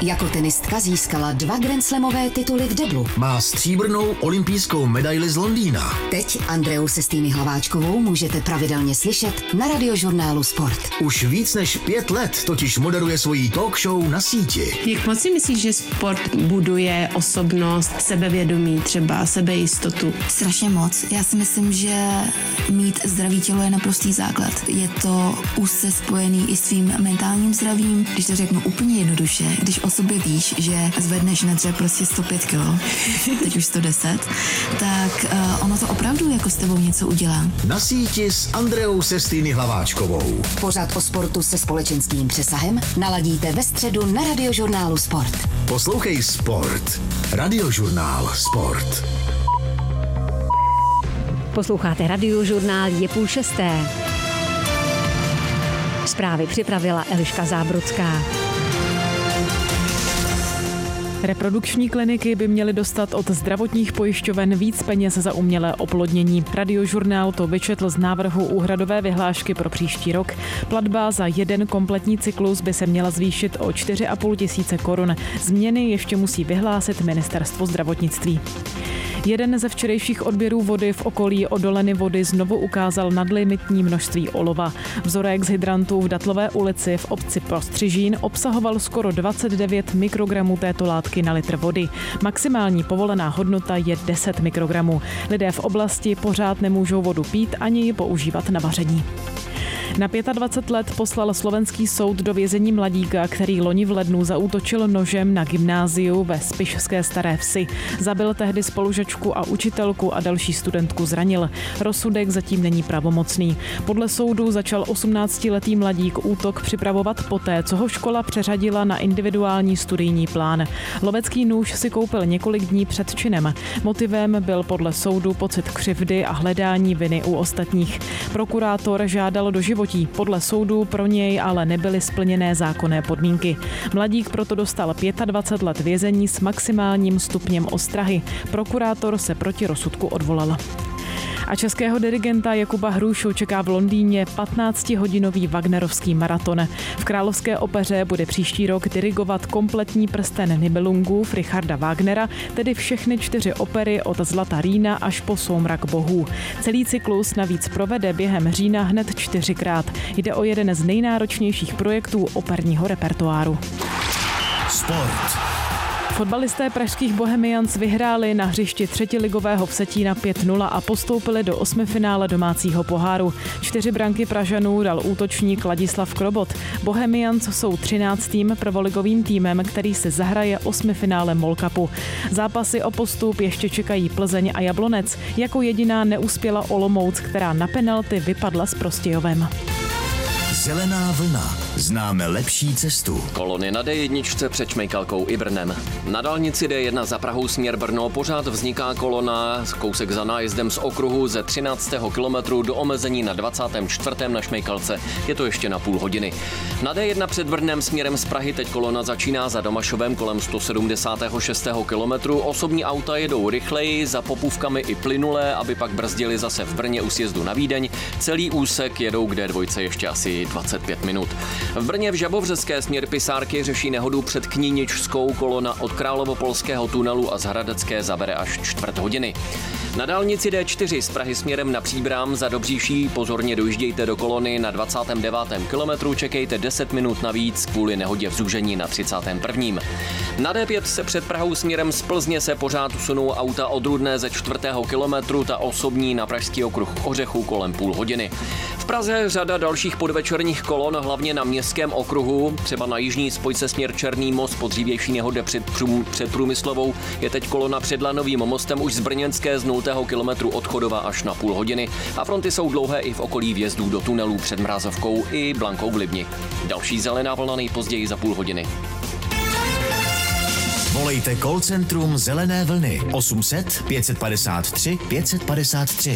Jako tenistka získala 2 grandslamové tituly v deblu. Má stříbrnou olympijskou medaili z Londýna. Teď Andreu Sestýny Hlaváčkovou můžete pravidelně slyšet na Radiožurnálu Sport. Už víc než 5 let totiž moderuje svoji talk show na síti. Jak moc si myslíš, že sport buduje osobnost, sebevědomí, třeba sebejistotu? Strašně moc. Já si myslím, že mít zdravý tělo je naprostý základ. Je to úzce spojený i s tvým mentálním zdravím. Když to řeknu úplně jednoduše, když o sobě víš, že zvedneš na dřep prostě 105 kg, teď už 110, tak ono to opravdu jako s tebou něco udělá. Na síti s Andreou Sestýny Hlaváčkovou. Pořad o sportu se společenským přesahem naladíte ve středu na Radiožurnálu Sport. Poslouchej Sport. Radiožurnál Sport. Posloucháte Radiožurnál, je 5:30. Zprávy připravila Eliška Zábrodská. Reprodukční kliniky by měly dostat od zdravotních pojišťoven víc peněz za umělé oplodnění. Radiožurnál to vyčetl z návrhu úhradové vyhlášky pro příští rok. Platba za jeden kompletní cyklus by se měla zvýšit o 4,5 tisíce korun. Změny ještě musí vyhlásit Ministerstvo zdravotnictví. Jeden ze včerejších odběrů vody v okolí Odoleny Vody znovu ukázal nadlimitní množství olova. Vzorek z hydrantů v Datlové ulici v obci Prostřižín obsahoval skoro 29 mikrogramů této látky na litr vody. Maximální povolená hodnota je 10 mikrogramů. Lidé v oblasti pořád nemůžou vodu pít ani ji používat na vaření. Na 25 let poslal slovenský soud do vězení mladíka, který loni v lednu zaútočil nožem na gymnáziu ve Spišské Staré Vsi. Zabil tehdy spolužačku a učitelku a další studentku zranil. Rozsudek zatím není pravomocný. Podle soudu začal 18-letý mladík útok připravovat poté, co ho škola přeřadila na individuální studijní plán. Lovecký nůž si koupil několik dní před činem. Motivem byl podle soudu pocit křivdy a hledání viny u ostatních. Prokurátor žádal doživotí. Podle soudu pro něj ale nebyly splněné zákonné podmínky. Mladík proto dostal 25 let vězení s maximálním stupněm ostrahy. Prokurátor se proti rozsudku odvolal. A českého dirigenta Jakuba Hrušu čeká v Londýně 15-hodinový wagnerovský maraton. V Královské opeře bude příští rok dirigovat kompletní prsten Nibelungův Richarda Wagnera, tedy všechny 4 opery od Zlata Rýna až po Soumrak bohů. Celý cyklus navíc provede během října hned 4krát. Jde o jeden z nejnáročnějších projektů operního repertoáru. Sport. Fotbalisté pražských Bohemians vyhráli na hřišti třetiligového Vsetína 5-0 a postoupili do 8finále domácího poháru. 4 branky Pražanů dal útočník Ladislav Krobot. Bohemians jsou 13. prvoligovým týmem, který si zahraje 8finále MOL Cupu. Zápasy o postup ještě čekají Plzeň a Jablonec. Jako jediná neuspěla Olomouc, která na penalty vypadla s Prostějovem. Zelená vlna. Známe lepší cestu. Kolony na D1 před Šmejkalkou i Brnem. Na dálnici D1 za Prahou směr Brno pořád vzniká kolona, kousek za nájezdem z okruhu ze 13. kilometru do omezení na 24. na Šmejkalce. Je to ještě na půl hodiny. Na D1 před Brnem směrem z Prahy teď kolona začíná za Domašovem kolem 176. kilometru. Osobní auta jedou rychleji, za popůvkami i plynulé, aby pak brzdili zase v Brně u sjezdu na Vídeň. Celý úsek jedou k D2 ještě asi 25 minut. V Brně v Žabovřeské směr Pisárky řeší nehodu před Kníničskou, kolona od Královopolského tunelu a z Hradecké zabere až 4 hodiny. Na dálnici D4 z Prahy směrem na Příbram za Dobříší pozorně dojíždějte do kolony na 29. kilometru, čekejte 10 minut navíc kvůli nehodě v Zúžení na 31. Na D5 se před Prahou směrem z Plzně se pořád sunou auta od Rudné ze 4. kilometru, ta osobní na pražský okruh Ořechů kolem půl hodiny. V Praze řada dalších podvečerních kolon, hlavně na městském okruhu, třeba na jižní spojce směr Černý most po dřívější nehodě před Průmyslovou je teď kolona před Lanovým mostem už z brněnské z 0. kilometru od Chodova až na půl hodiny a fronty jsou dlouhé i v okolí vjezdů do tunelů před Mrázovkou i Blankou v Libni. Další zelená vlna nejpozději za půl hodiny. Volejte call centrum Zelené vlny 800 553 553.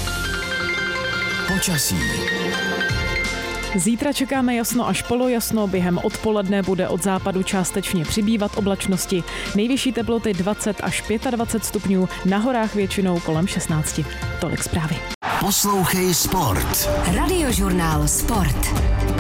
Počasí. Zítra čekáme jasno až polojasno, během odpoledne bude od západu částečně přibývat oblačnosti. Nejvyšší teploty 20 až 25 stupňů, na horách většinou kolem 16. Tolik zprávy. Poslouchej Sport. Radiožurnál Sport.